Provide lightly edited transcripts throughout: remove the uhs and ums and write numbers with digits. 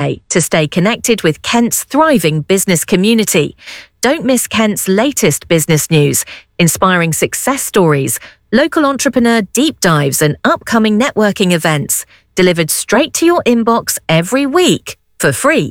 today to stay connected with Kent's thriving business community. Don't miss Kent's latest business news, inspiring success stories, local entrepreneur deep dives and upcoming networking events, delivered straight to your inbox every week. For free,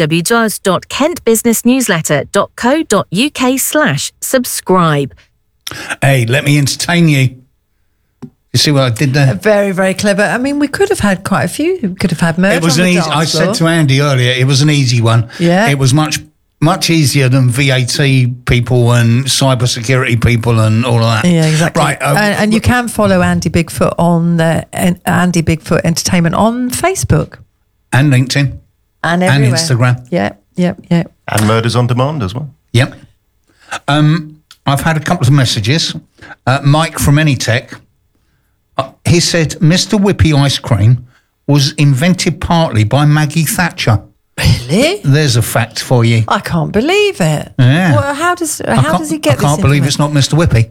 www.kentbusinessnewsletter.co.uk/subscribe. Hey, let me entertain you. You see what I did there? Very, very clever. I mean, we could have had quite a few. We could have had murder. It was on an the easy. dance I said floor. to Andy earlier, it was an easy one. Yeah. It was much easier than VAT people and cybersecurity people and all of that. Yeah, exactly. Right. And you can follow Andy Bigfoot on Andy Bigfoot Entertainment on Facebook and LinkedIn and everywhere. and Instagram. Yeah. And Murders on Demand as well. Yep. I've had a couple of messages. Mike from Anytech, he said Mr. Whippy ice cream was invented partly by Maggie Thatcher. Really? There's a fact for you. I can't believe it. Yeah. Well, how does he get this? I can't believe it's not Mr. Whippy.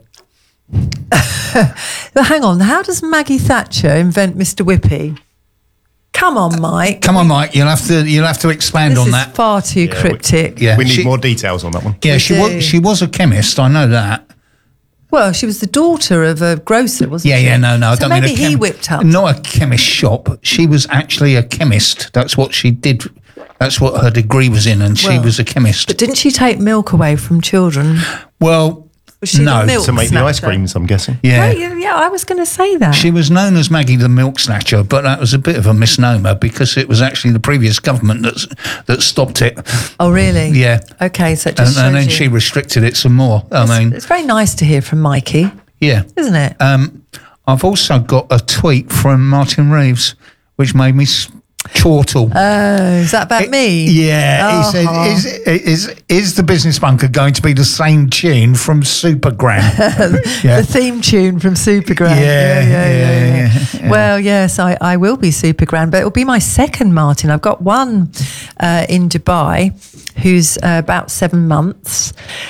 But hang on, how does Maggie Thatcher invent Mr. Whippy? Come on, Mike. Come on, Mike. You'll have to expand This on is that. far too cryptic. Yeah, We need more details on that one. Yeah, We she was a chemist. I know that. Well, she was the daughter of a grocer, wasn't she? Yeah, no. I So don't mean maybe a he whipped up. Not a chemist shop. She was actually a chemist. That's what she did. That's what her degree was in, and she Well, was a chemist. But didn't she take milk away from children? Well, Was she the no. milk To make the ice snatcher? creams, I'm guessing. Yeah. Oh, yeah, I was going to say that. She was known as Maggie the Milk Snatcher, but that was a bit of a misnomer because it was actually the previous government that stopped it. Oh, really? Yeah. Okay, so it just And then shows you. she restricted it some more. I mean, It's very nice to hear from Mikey, yeah. isn't it? I've also got a tweet from Martin Reeves, which made me chortle. Is that about me? Yeah, Oh. he said, "Is the Business Bunker going to be the same tune from Supergram?" The theme tune from Supergram. Yeah. Well, yes, I will be Supergram, but it'll be my second Martin. I've got one in Dubai who's about 7 months.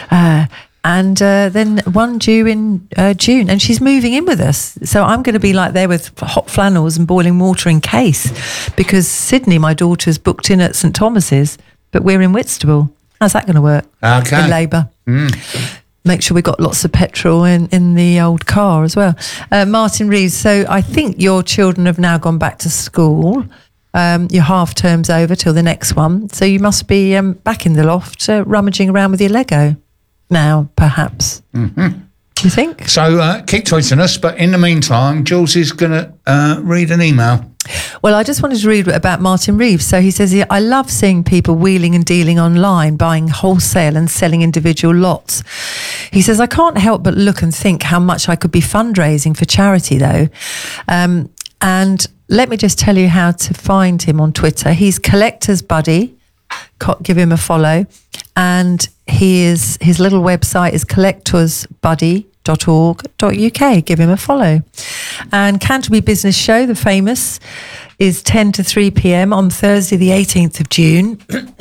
And then one due in June, and she's moving in with us. So I'm going to be like there with hot flannels and boiling water in case, because Sydney, my daughter's booked in at St Thomas's, but we're in Whitstable. How's that going to work? Okay. In Labour. Make sure we got lots of petrol in the old car as well. Martin Reeves, so I think your children have now gone back to school. Your half term's over till the next one. So you must be back in the loft rummaging around with your Lego now, perhaps. Mm-hmm. Do you think? So keep tweeting us, but in the meantime, Jules is going to read an email. Well, I just wanted to read about Martin Reeves. So he says, I love seeing people wheeling and dealing online, buying wholesale and selling individual lots. He says, I can't help but look and think how much I could be fundraising for charity, though. And let me just tell you how to find him on Twitter. He's Collector's Buddy. Give him a follow. And his little website is collectorsbuddy.org.uk. Give him a follow. And Canterbury Business Show, the famous, is 10 to 3 p.m. on Thursday, the 18th of June.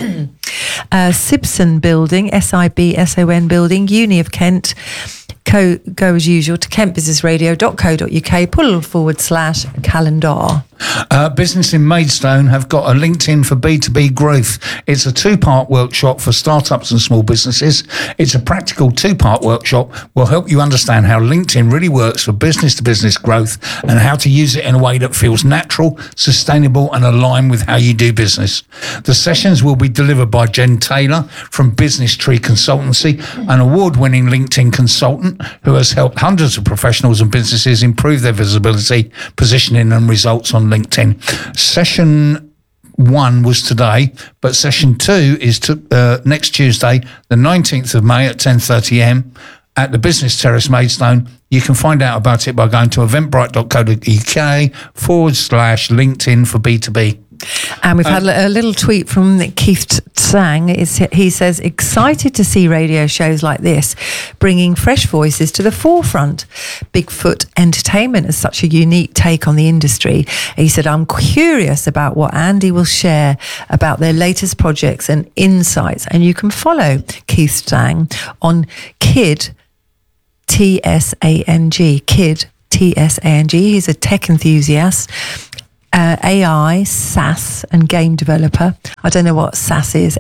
Sibson Building, SIBSON Building, Uni of Kent. Go as usual to kentbusinessradio.co.uk/calendar. Business in Maidstone have got a LinkedIn for B2B growth. It's a 2-part workshop for startups and small businesses. It's a practical 2-part workshop. Will help you understand how LinkedIn really works for business-to-business growth and how to use it in a way that feels natural, sustainable and aligned with how you do business. The sessions will be delivered by Jen Taylor from Business Tree Consultancy, an award-winning LinkedIn consultant who has helped hundreds of professionals and businesses improve their visibility, positioning and results on LinkedIn. Session 1 was today, but session 2 is next Tuesday, the 19th of May at 10:30am at the Business Terrace, Maidstone. You can find out about it by going to eventbrite.co.uk/LinkedIn for B2B. And we've had a little tweet from Keith Tsang. He says, excited to see radio shows like this, bringing fresh voices to the forefront. Bigfoot Entertainment is such a unique take on the industry. He said, I'm curious about what Andy will share about their latest projects and insights. And you can follow Keith Tsang on Kid, Tsang, Kid, Tsang. He's a tech enthusiast. AI, SaaS, and game developer. I don't know what SaaS is.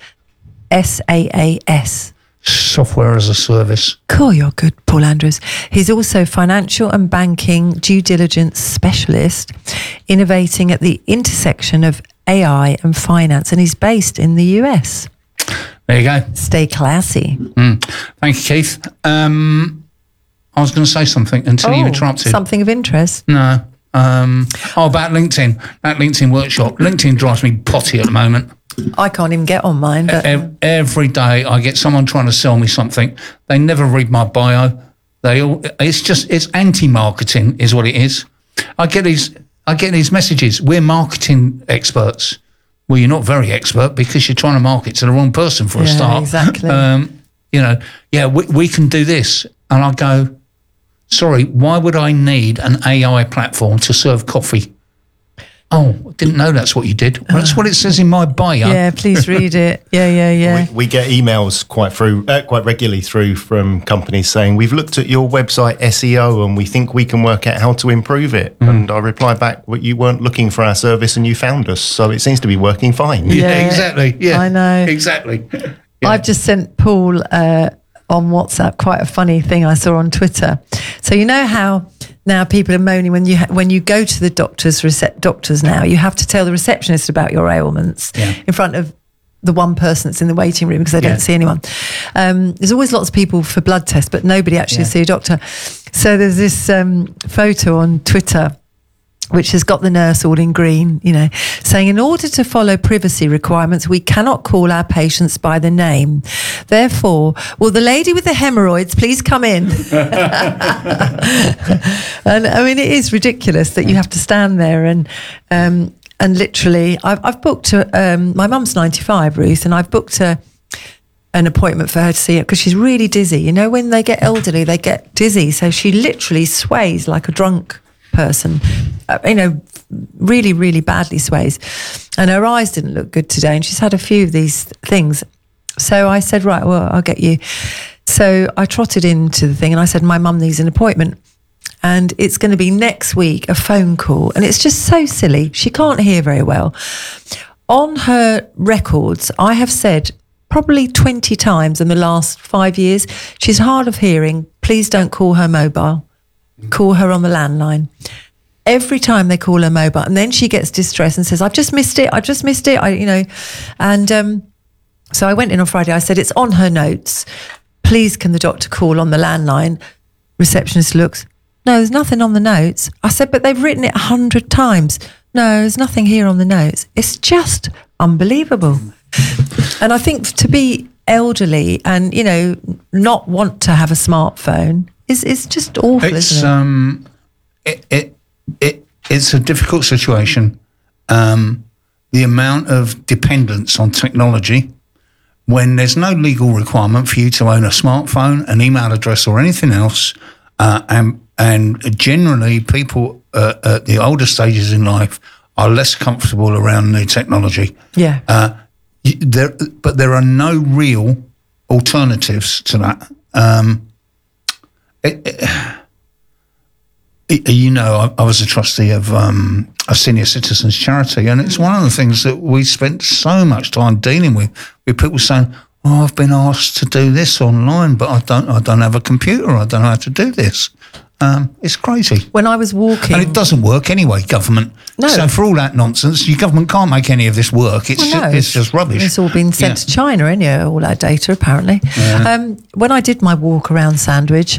SaaS. Software as a service. Cool, you're good, Paul Andrews. He's also financial and banking due diligence specialist, innovating at the intersection of AI and finance, and he's based in the US. There you go. Stay classy. Thank you, Keith. I was going to say something until you interrupted. Something of interest. No. About LinkedIn. That LinkedIn workshop. LinkedIn drives me potty at the moment. I can't even get on mine. But Every day I get someone trying to sell me something. They never read my bio. It's anti-marketing is what it is. I get these messages. We're marketing experts. Well, you're not very expert because you're trying to market to the wrong person for a start. Exactly. We can do this. And I go, sorry, why would I need an AI platform to serve coffee? Oh, didn't know that's what you did. Well, that's what it says in my bio. Yeah, please read it. Yeah. We get emails quite regularly through from companies saying, we've looked at your website SEO and we think we can work out how to improve it. And I reply back, well, you weren't looking for our service and you found us. So it seems to be working fine. Yeah, exactly. Yeah, I know. Exactly. Yeah. I've just sent Paul on WhatsApp quite a funny thing I saw on Twitter. So you know how now people are moaning when you go to the doctors now, you have to tell the receptionist about your ailments in front of the one person that's in the waiting room because they don't see anyone. There's always lots of people for blood tests, but nobody actually see a doctor. So there's this photo on Twitter which has got the nurse all in green, saying, in order to follow privacy requirements, we cannot call our patients by the name. Therefore, will the lady with the hemorrhoids please come in? And I mean, it is ridiculous that you have to stand there and literally, I've booked my mum's 95, Ruth, and I've booked an appointment for her to see it because she's really dizzy. When they get elderly, they get dizzy. So she literally sways like a drunk person, really, really badly sways. And her eyes didn't look good today. And she's had a few of these things. So I said, right, well, I'll get you. So I trotted into the thing and I said, my mum needs an appointment. And it's going to be next week, a phone call. And it's just so silly. She can't hear very well. On her records, I have said probably 20 times in the last 5 years, she's hard of hearing. Please don't call her mobile. Call her on the landline. Every time they call her mobile, and then she gets distressed and says, I've just missed it. And so I went in on Friday. I said, it's on her notes. Please, can the doctor call on the landline? Receptionist looks, no, there's nothing on the notes. I said, but they've written it 100 times. No, there's nothing here on the notes. It's just unbelievable. And I think to be elderly and, not want to have a smartphone it's just awful, isn't it? It's a difficult situation. The amount of dependence on technology when there's no legal requirement for you to own a smartphone, an email address or anything else, and generally people at the older stages in life are less comfortable around new technology. Yeah. But there are no real alternatives to that. I was a trustee of a senior citizens charity, and it's one of the things that we spent so much time dealing with people saying, "Oh, I've been asked to do this online, but I don't have a computer. I don't know how to do this." It's crazy. When I was walking, and it doesn't work anyway. Government. No. So for all that nonsense, your government can't make any of this work. It's just rubbish. It's all been sent to China, all our data apparently. Yeah. When I did my walk around Sandwich,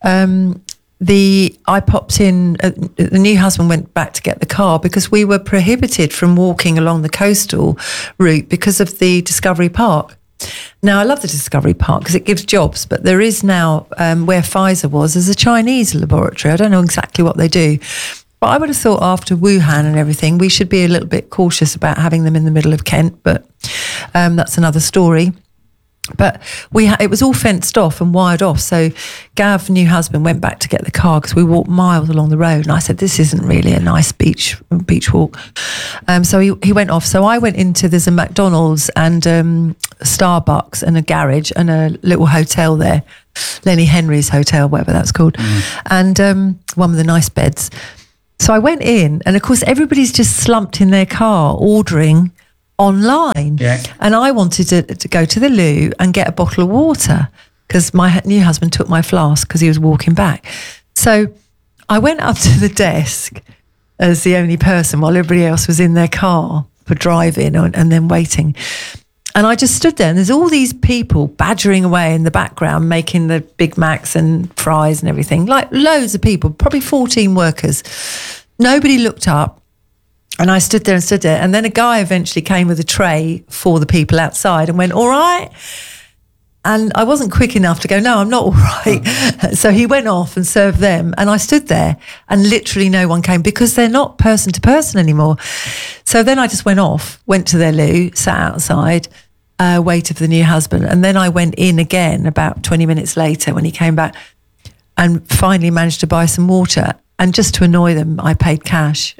I popped in. The new husband went back to get the car because we were prohibited from walking along the coastal route because of the Discovery Park. Now, I love the Discovery Park because it gives jobs, but there is now, where Pfizer was, there's a Chinese laboratory. I don't know exactly what they do, but I would have thought after Wuhan and everything, we should be a little bit cautious about having them in the middle of Kent, but that's another story. But it was all fenced off and wired off. So Gav, new husband, went back to get the car because we walked miles along the road. And I said, this isn't really a nice beach walk. So he went off. So I went into, there's a McDonald's and Starbucks and a garage and a little hotel there, Lenny Henry's Hotel, whatever that's called. And one with the nice beds. So I went in, and of course everybody's just slumped in their car ordering online. Yeah. And I wanted to go to the loo and get a bottle of water because my new husband took my flask because he was walking back. So I went up to the desk as the only person while everybody else was in their car for driving and then waiting. And I just stood there, and there's all these people badgering away in the background, making the Big Macs and fries and everything, like loads of people, probably 14 workers. Nobody looked up. And I stood there. And then a guy eventually came with a tray for the people outside and went, all right. And I wasn't quick enough to go, no, I'm not all right. So he went off and served them. And I stood there, and literally no one came because they're not person to person anymore. So then I just went off, went to their loo, sat outside, waited for the new husband. And then I went in again about 20 minutes later when he came back, and finally managed to buy some water. And just to annoy them, I paid cash.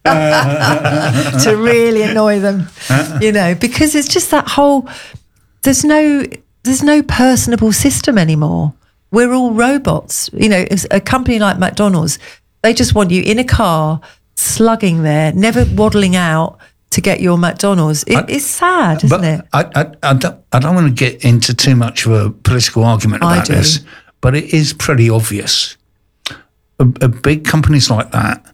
To really annoy them, because it's just that whole, there's no personable system anymore. We're all robots. It's a company like McDonald's, they just want you in a car, slugging there, never waddling out to get your McDonald's. It's sad, isn't it? I don't want to get into too much of a political argument about this, but it is pretty obvious. Big companies like that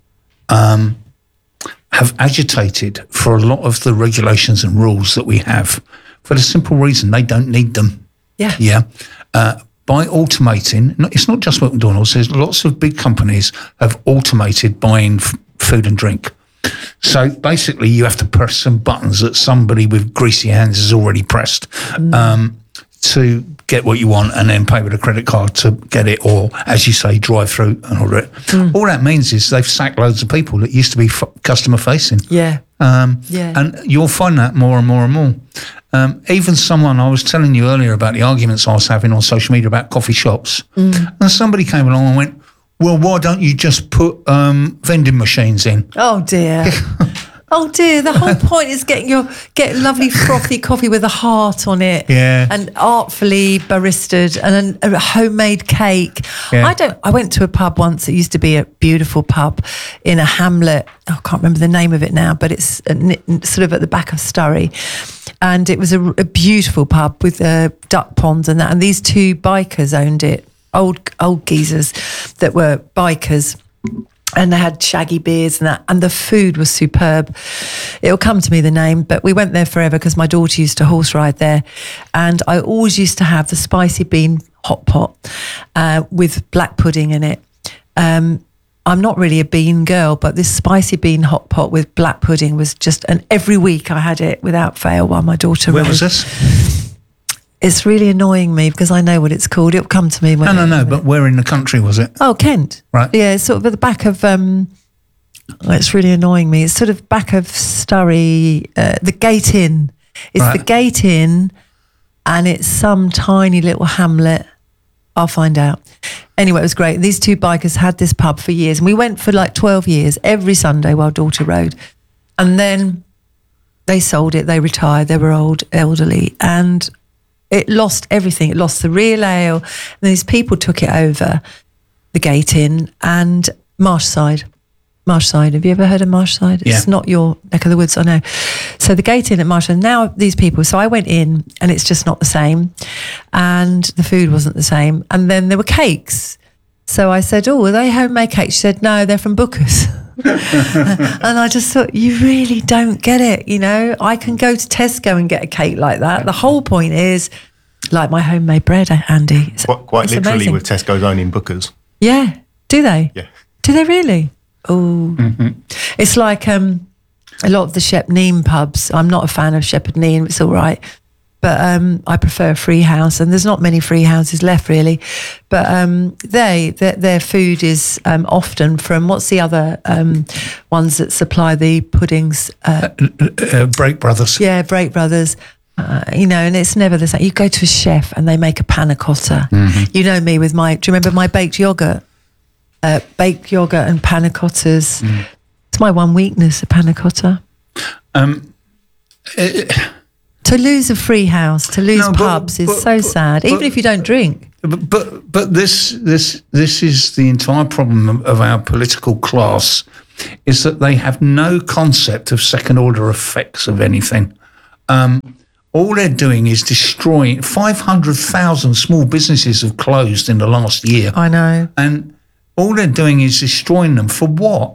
have agitated for a lot of the regulations and rules that we have for the simple reason they don't need them. Yeah. Yeah. By automating, it's not just McDonald's, there's lots of big companies have automated buying food and drink. So basically you have to press some buttons that somebody with greasy hands has already pressed to get what you want, and then pay with a credit card to get it, or as you say, drive through and order it. All that means is they've sacked loads of people that used to be customer facing. Yeah. And you'll find that more and more and more. Even someone, I was telling you earlier about the arguments I was having on social media about coffee shops, and somebody came along and went, well, why don't you just put vending machines in? Oh dear. Oh dear, the whole point is get lovely frothy coffee with a heart on it, and artfully baristaed, and a homemade cake. Yeah. I went to a pub once. It used to be a beautiful pub in a hamlet. I can't remember the name of it now, but it's sort of at the back of Surrey, and it was a beautiful pub with a duck pond and that. And these two bikers owned it, old geezers that were bikers. And they had shaggy beards and that, and the food was superb. It'll come to me, the name, but we went there forever because my daughter used to horse ride there, and I always used to have the spicy bean hot pot with black pudding in it. I'm not really a bean girl, but this spicy bean hot pot with black pudding was just, and every week I had it without fail while my daughter rode. Where was this? It's really annoying me because I know what it's called. It'll come to me. No, but where in the country was it? Oh, Kent. Right. Yeah, it's sort of at the back of, it's really annoying me. It's sort of back of Surrey, the Gate Inn. It's Right. the Gate Inn, and it's some tiny little hamlet. I'll find out. Anyway, it was great. These two bikers had this pub for years, and we went for like 12 years, every Sunday while daughter rode. And then they sold it, they retired, they were elderly, and it lost everything. It lost the real ale. And these people took it over, the Gate Inn and Marshside. Marshside. Have you ever heard of Marshside? Yeah. It's not your neck of the woods, I know. So the Gate Inn at Marshside, now these people, so I went in and it's just not the same. And the food wasn't the same. And then there were cakes. So I said, oh, are they homemade cakes? She said, no, they're from Booker's. And I just thought, you really don't get it, I can go to Tesco and get a cake like that. The whole point is like my homemade bread, Andy. Quite it's literally amazing. with Tesco's owning Booker's. Yeah. Do they? Yeah. Do they really? Oh. It's like a lot of the Shep Neame pubs. I'm not a fan of Shepherd Neame. It's all right. But I prefer Free House, and there's not many free houses left really. But their food is often from, what's the other ones that supply the puddings? Break Brothers. Yeah, Break Brothers. And it's never the same. You go to a chef and they make a panna cotta. You know me with do you remember my baked yogurt? Baked yogurt and panna cottas. It's my one weakness, a panna cotta. To lose a free house, to lose pubs is so sad, even if you don't drink. But this is the entire problem of our political class, is that they have no concept of second order effects of anything. All they're doing is destroying 500,000 small businesses have closed in the last year. I know. And all they're doing is destroying them for what?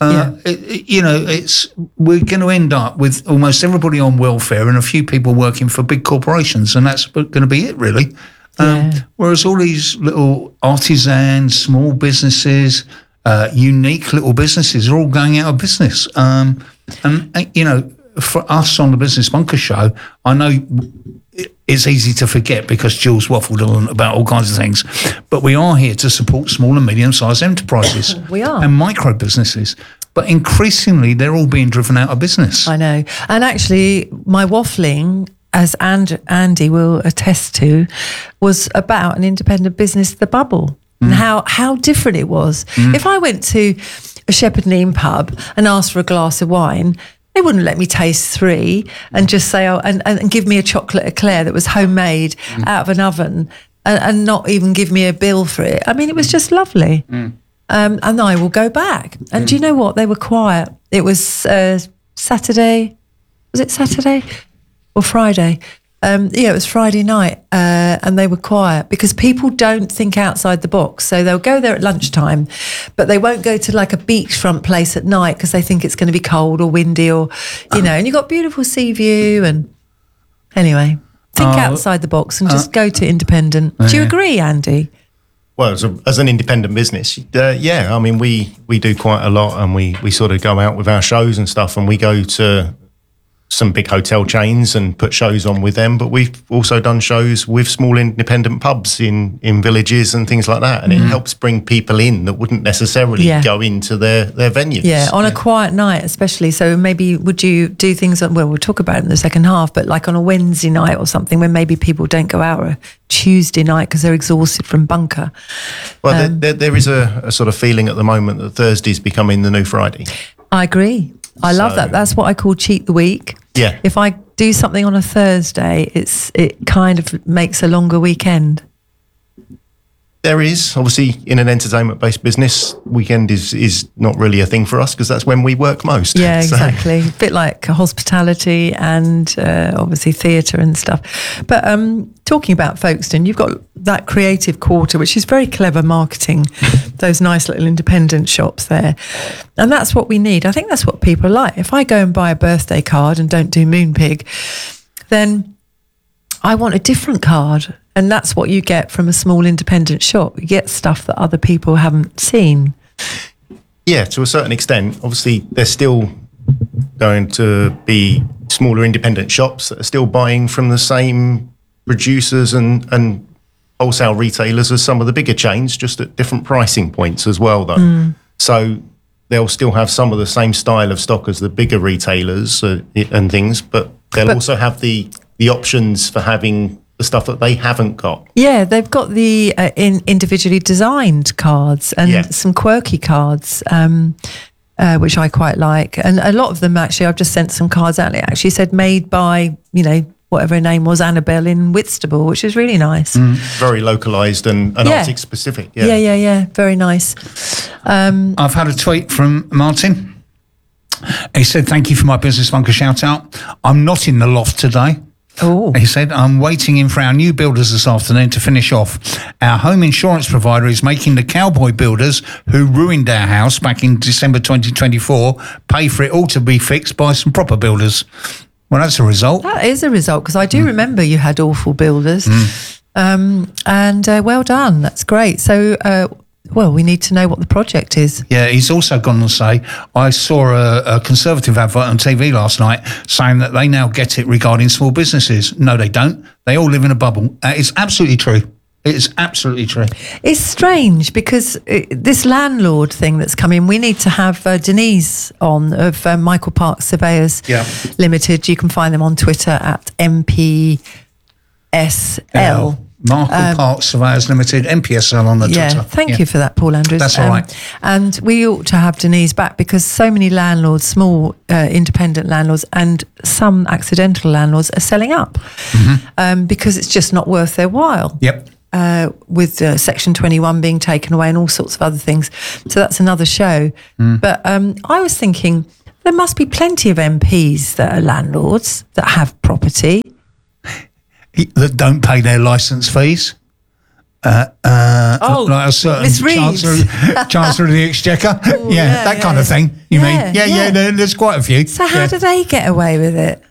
We're going to end up with almost everybody on welfare and a few people working for big corporations, and that's going to be it, really. Whereas all these little artisans, small businesses, unique little businesses are all going out of business. For us on the Business Bunker Show, I know it's easy to forget because Jules waffled on about all kinds of things, but we are here to support small and medium-sized enterprises. We are. And micro businesses. But increasingly, they're all being driven out of business. I know. And actually, my waffling, as Andy will attest to, was about an independent business, The Bubble, and how different it was. If I went to a Shepherd Neame pub and asked for a glass of wine, they wouldn't let me taste 3 and just say, and give me a chocolate eclair that was homemade out of an oven and not even give me a bill for it. I mean, it was just lovely. And I will go back. And do you know what? They were quiet. It was Saturday. Was it Saturday or Friday? It was Friday night, and they were quiet because people don't think outside the box. So they'll go there at lunchtime, but they won't go to like a beachfront place at night because they think it's going to be cold or windy or, and you've got beautiful sea view. And anyway, think outside the box and just go to independent. Do you agree, Andy? Well, as an independent business, I mean, we do quite a lot, and we sort of go out with our shows and stuff, and we go to some big hotel chains and put shows on with them, but we've also done shows with small independent pubs in villages and things like that, and it helps bring people in that wouldn't necessarily go into their venues. Yeah, on a quiet night especially. So maybe would you do things, we'll talk about it in the second half, but like on a Wednesday night or something when maybe people don't go out, or a Tuesday night because they're exhausted from Bunker. Well, there is a sort of feeling at the moment that Thursday's becoming the new Friday. I agree. I love that. That's what I call cheat the week. Yeah. If I do something on a Thursday, it kind of makes a longer weekend. There is, obviously, in an entertainment-based business, weekend is not really a thing for us because that's when we work most. Yeah, exactly. A bit like hospitality and obviously theatre and stuff. But talking about Folkestone, you've got that creative quarter, which is very clever marketing, those nice little independent shops there. And that's what we need. I think that's what people like. If I go and buy a birthday card and don't do Moonpig, then I want a different card. And that's what you get from a small independent shop. You get stuff that other people haven't seen. Yeah, to a certain extent. Obviously, there's still going to be smaller independent shops that are still buying from the same producers and wholesale retailers as some of the bigger chains, just at different pricing points as well, though. So they'll still have some of the same style of stock as the bigger retailers and things, but they'll also have the options for having the stuff that they haven't got. Yeah, they've got the individually designed cards and some quirky cards, which I quite like. And a lot of them, actually, I've just sent some cards out. It actually said made by, whatever her name was, Annabelle in Whitstable, which is really nice. Very localised and Arctic specific. Yeah. Very nice. I've had a tweet from Martin. He said, "Thank you for my Business Bunker shout out. I'm not in the loft today." Oh. He said, "I'm waiting in for our new builders this afternoon to finish off. Our home insurance provider is making the cowboy builders who ruined our house back in December 2024 pay for it all to be fixed by some proper builders." Well, that's a result. That is a result, because I do remember you had awful builders. And well done. That's great. So, we need to know what the project is. Yeah, he's also gone to say, I saw a Conservative advert on TV last night saying that they now get it regarding small businesses. No, they don't. They all live in a bubble. It's absolutely true. It is absolutely true. It's strange because this landlord thing that's coming, we need to have Denise on of Michael Park Surveyors Limited. You can find them on Twitter at MPSL. Michael Park Surveyors Limited, MPSL on the Twitter. Thank you for that, Paul Andrews. That's all right. And we ought to have Denise back because so many landlords, small independent landlords and some accidental landlords are selling up because it's just not worth their while. Yep. with Section 21 being taken away and all sorts of other things. So that's another show. But I was thinking there must be plenty of MPs that are landlords that have property. That don't pay their licence fees. Like a certain Miss Reeves. Chancellor of the Exchequer. That kind of thing. You mean? Yeah, there's quite a few. So how do they get away with it?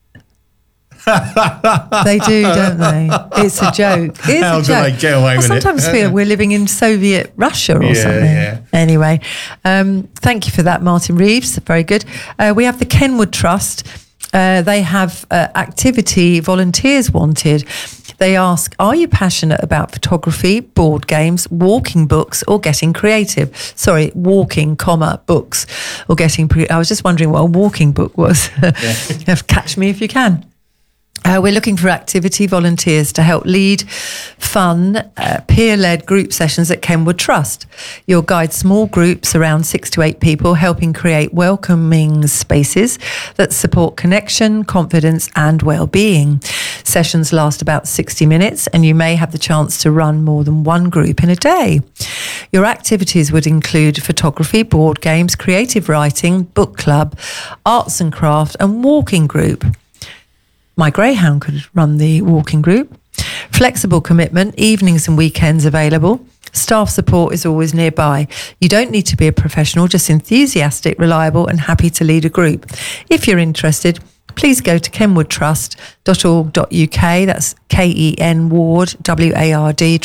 They do, don't they? It's a joke. How do they get away with it? I sometimes feel we're living in Soviet Russia or something. Yeah. Anyway, thank you for that, Martin Reeves. Very good. We have the Kenwood Trust. They have activity volunteers wanted. They ask, are you passionate about photography, board games, walking books, or getting creative? Sorry, walking, books, or getting... I was just wondering what a walking book was. Catch me if you can. We're looking for activity volunteers to help lead fun, peer-led group sessions at Kenwood Trust. You'll guide small groups around 6 to 8 people, helping create welcoming spaces that support connection, confidence and well-being. Sessions last about 60 minutes and you may have the chance to run more than one group in a day. Your activities would include photography, board games, creative writing, book club, arts and craft and walking group. My greyhound could run the walking group. Flexible commitment, evenings and weekends available. Staff support is always nearby. You don't need to be a professional, just enthusiastic, reliable and happy to lead a group. If you're interested, please go to kenwoodtrust.org.uk. That's KEN Ward, WARD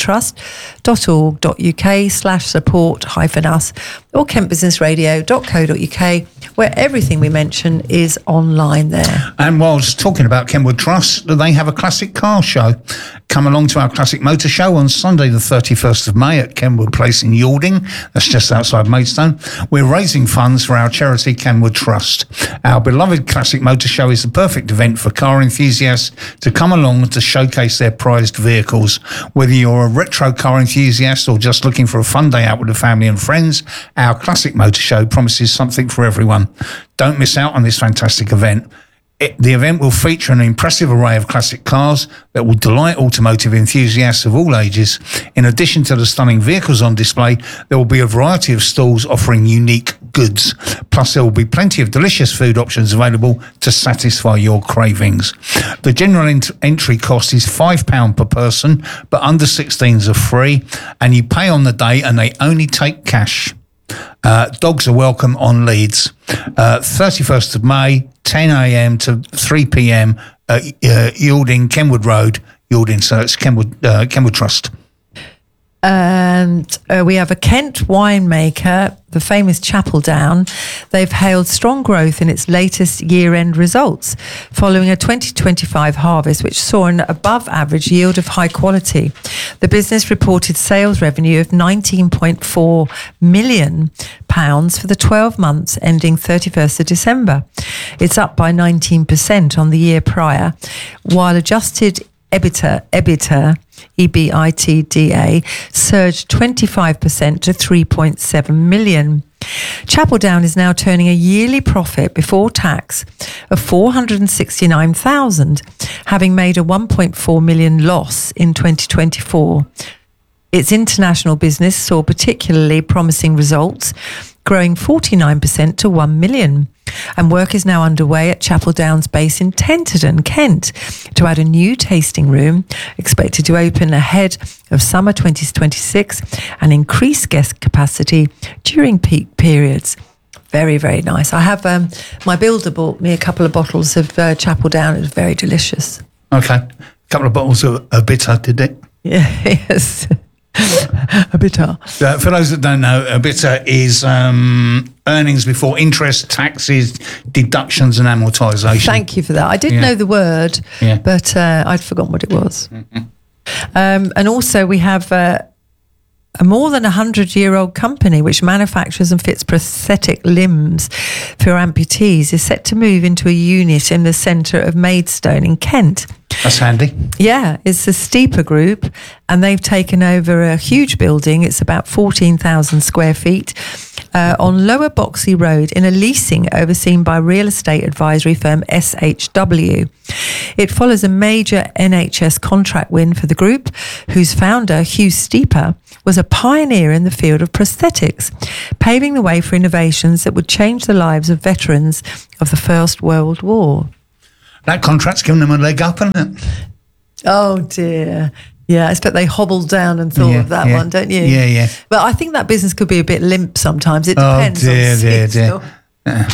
trust.org.uk/support-us or kentbusinessradio.co.uk, where everything we mention is online there. And whilst talking about Kenwood Trust, they have a classic car show. Come along to our classic motor show on Sunday the 31st of May at Kenwood Place in Yalding. That's just outside Maidstone. We're raising funds for our charity Kenwood Trust. Our beloved classic motor show is the perfect event for car enthusiasts to come along to showcase their prized vehicles. Whether you're a retro car enthusiast or just looking for a fun day out with the family and friends, our classic motor show promises something for everyone. Don't miss out on this fantastic event. The event will feature an impressive array of classic cars that will delight automotive enthusiasts of all ages. In addition to the stunning vehicles on display, there will be a variety of stalls offering unique goods. Plus, there will be plenty of delicious food options available to satisfy your cravings. The general entry cost is £5 per person, but under 16s are free, and you pay on the day and they only take cash. Dogs are welcome on leads. 31st of May, 10 a.m. to 3 p.m. Yalding, Kenwood Road, Yalding. So it's Kenwood Trust. And we have a Kent winemaker, the famous Chapel Down. They've hailed strong growth in its latest year-end results, following a 2025 harvest which saw an above-average yield of high quality. The business reported sales revenue of £19.4 million for the 12 months ending 31st of December. It's up by 19% on the year prior, while adjusted EBITDA surged 25% to 3.7 million. Chapel Down is now turning a yearly profit before tax of 469,000, having made a 1.4 million loss in 2024. Its international business saw particularly promising results, growing 49% to 1 million. And work is now underway at Chapel Down's base in Tenterden, Kent, to add a new tasting room expected to open ahead of summer 2026 and increase guest capacity during peak periods. Very, very nice. I have my builder bought me a couple of bottles of Chapel Down. It was very delicious. Okay. A couple of bottles of bitter, did it? Yeah, yes. A bitter. For those that don't know, a bitter is earnings before interest, taxes, deductions and amortisation. Thank you for that. I did know the word, but I'd forgotten what it was. Mm-hmm. And also we have a more than 100-year-old company which manufactures and fits prosthetic limbs for amputees is set to move into a unit in the centre of Maidstone in Kent. That's handy. Yeah, it's the Steeper Group, and they've taken over a huge building. It's about 14,000 square feet, on Lower Boxley Road in a leasing overseen by real estate advisory firm SHW. It follows a major NHS contract win for the group, whose founder, Hugh Steeper, was a pioneer in the field of prosthetics, paving the way for innovations that would change the lives of veterans of the First World War. That contract's given them a leg up, hasn't it? Oh dear. Yeah, I expect they hobbled down and thought of that one, don't you? Yeah, yeah. But I think that business could be a bit limp sometimes. It Oh, depends dear, on dear, seasonal. dear.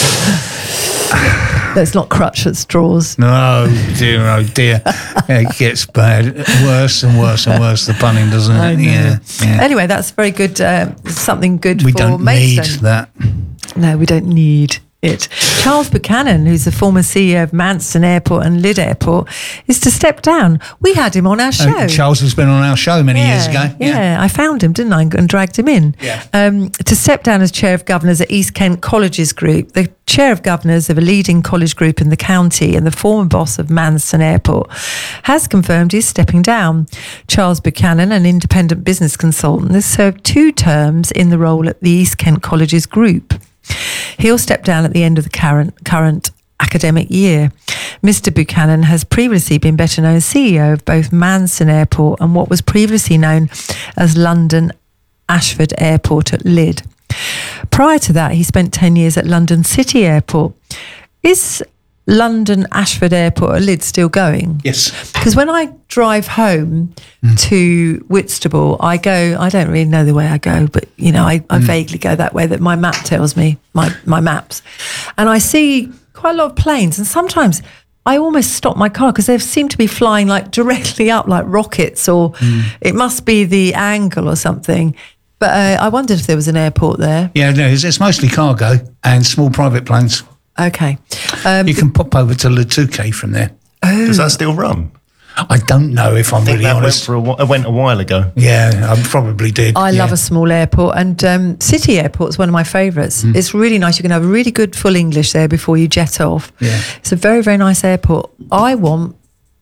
Let's not crutch at straws. Oh dear. It gets bad. Worse and worse and worse, the punning, doesn't I it? know. Yeah. Anyway, that's very good. Something good We for don't need Maidstone. that. No, we don't need it. Charles Buchanan, who's the former CEO of Manston Airport and Lydd Airport, is to step down. We had him on our show. Charles has been on our show many years ago. Yeah, I found him, didn't I, and dragged him in. Yeah. To step down as Chair of Governors at East Kent Colleges Group, the Chair of Governors of a leading college group in the county and the former boss of Manston Airport, has confirmed he's stepping down. Charles Buchanan, an independent business consultant, has served 2 terms in the role at the East Kent Colleges Group. He'll step down at the end of the current academic year. Mr. Buchanan has previously been better known as CEO of both Manston Airport and what was previously known as London Ashford Airport at Lydd. Prior to that, he spent 10 years at London City Airport. Is London Ashford Airport at Lydd still going? Yes. Because when I drive home to Whitstable, I don't really know the way I go, but, I vaguely go that way that my map tells me, my maps. And I see quite a lot of planes, and sometimes I almost stop my car because they seem to be flying like directly up like rockets, or it must be the angle or something. But I wondered if there was an airport there. Yeah, no, it's mostly cargo and small private planes. Okay. You can pop over to Lutuke from there. Does that still run? I don't know if I'm I think really that honest. went a while ago. Yeah, I probably did. I love a small airport, and City Airport's one of my favourites. It's really nice. You can have really good full English there before you jet off. Yeah. It's a very, very nice airport. I want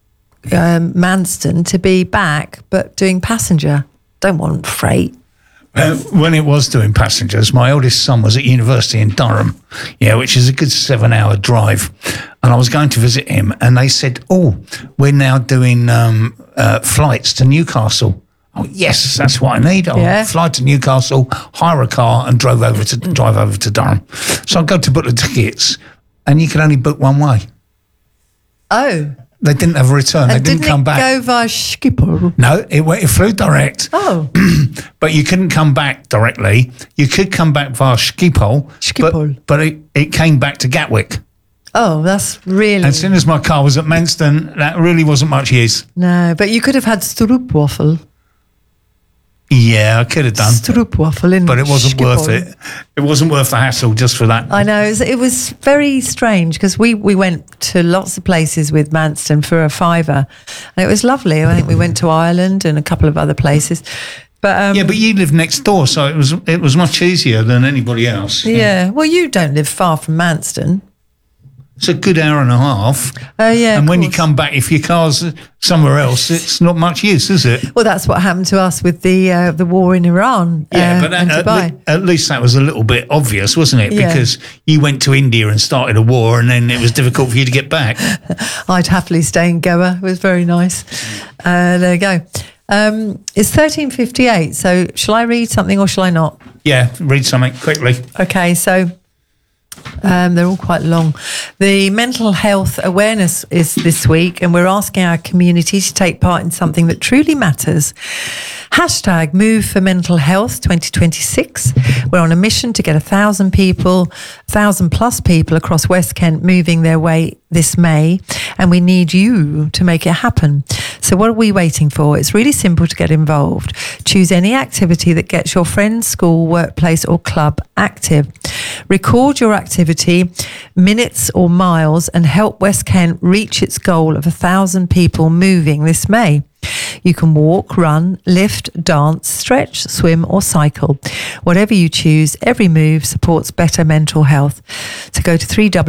Manston to be back, but doing passenger. Don't want freight. When it was doing passengers, my eldest son was at university in Durham, which is a good 7-hour drive. And I was going to visit him, and they said, we're now doing flights to Newcastle. Oh, yes, that's what I need. I'll fly to Newcastle, hire a car, and drive over to Durham. So I go to book the tickets, and you can only book one way. Oh. They didn't have a return. They didn't come back. Go via Schiphol? No, it flew direct. Oh. But you couldn't come back directly. You could come back via Schiphol. But it came back to Gatwick. Oh, that's really... As soon as my car was at Manston, that really wasn't much use. No, but you could have had stroopwafel. Yeah, I could have done. Stroopwafel in But it wasn't Schiphol. worth it. It wasn't worth the hassle just for that. I know. It was very strange because we went to lots of places with Manston for a $5, and it was lovely. I think we went to Ireland and a couple of other places. But yeah, but you live next door, so it was much easier than anybody else. Yeah. Well, you don't live far from Manston. It's a good hour and a half. Oh, yeah. And when you come back, if your car's somewhere else, it's not much use, is it? Well, that's what happened to us with the war in Iran But and Dubai. at least that was a little bit obvious, wasn't it? Yeah. Because you went to India and started a war, and then it was difficult for you to get back. I'd happily stay in Goa. It was very nice. There you go. It's 13:58. So shall I read something or shall I not? Yeah, read something quickly. Okay, so they're all quite long. The mental health awareness is this week, and we're asking our community to take part in something that truly matters. Hashtag Move for Mental Health 2026. We're on a mission to get 1,000 people, 1,000 plus people across West Kent moving their way this May, and we need you to make it happen. So what are we waiting for? It's really simple to get involved. Choose any activity that gets your friends, school, workplace or club active. Record your activity, minutes or miles, and help West Kent reach its goal of 1,000 people moving this May. You can walk, run, lift, dance, stretch, swim or cycle. Whatever you choose, every move supports better mental health. So go to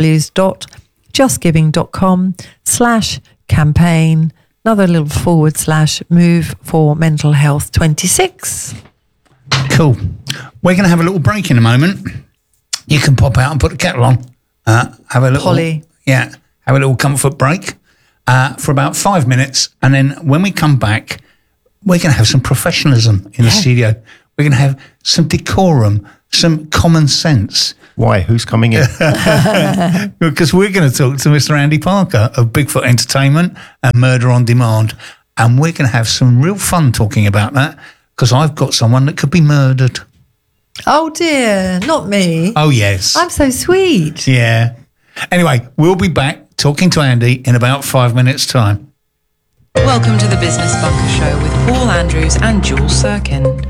3ws.justgiving.com/campaign, another little / move for mental health 26. Cool. We're going to have a little break in a moment. You can pop out and put the kettle on. Have a little... Polly. Yeah, have a little comfort break for about 5 minutes. And then when we come back, we're going to have some professionalism in the studio. We're going to have some decorum, some common sense. Why? Who's coming in? Because we're going to talk to Mr. Andy Parker of Bigfoot Entertainment and Murder on Demand. And we're going to have some real fun talking about that because I've got someone that could be murdered. Oh dear, not me. Oh, yes. I'm so sweet. Yeah. Anyway, we'll be back talking to Andy in about 5 minutes' time. Welcome to the Business Bunker Show with Paul Andrews and Jules Sirkin.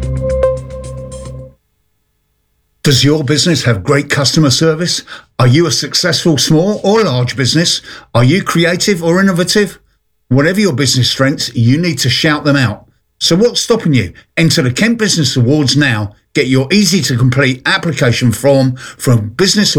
Does your business have great customer service? Are you a successful small or large business? Are you creative or innovative? Whatever your business strengths, you need to shout them out. So what's stopping you? Enter the Kent Business Awards now. Get your easy-to-complete application form from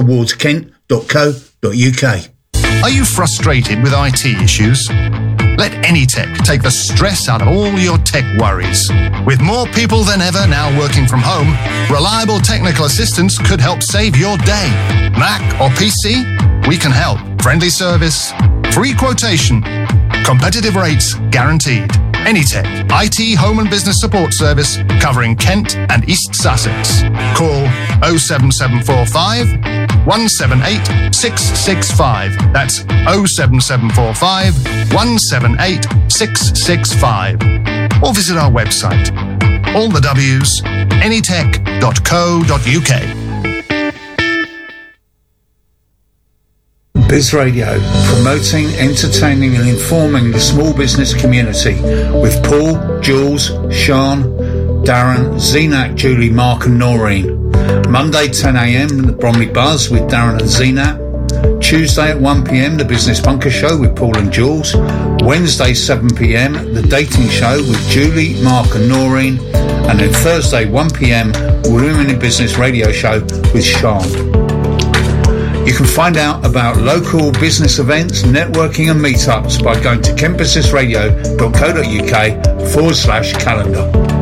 businessawards.kent.co.uk. Are you frustrated with IT issues? Let Anytech take the stress out of all your tech worries. With more people than ever now working from home, reliable technical assistance could help save your day. Mac or PC? We can help. Friendly service, free quotation, competitive rates guaranteed. Anytech, IT home and business support service covering Kent and East Sussex. Call 07745 178 665. That's 07745 178 665. Or visit our website. All the W's, anytech.co.uk. Biz Radio, promoting, entertaining and informing the small business community with Paul, Jules, Sean, Darren, Zenat, Julie, Mark and Noreen. Monday 10 a.m, the Bromley Buzz with Darren and Zenat. Tuesday at 1 p.m, the Business Bunker Show with Paul and Jules. Wednesday 7 p.m, the Dating Show with Julie, Mark and Noreen. And then Thursday 1 p.m, Women in Business Radio Show with Sean. You can find out about local business events, networking and meetups by going to kentbusinessradio.co.uk/calendar.